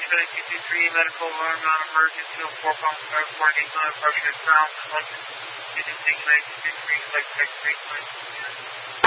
223 medical alarm, non-emergency, 4 pump, coordinate, non-approaching sound, 223, like,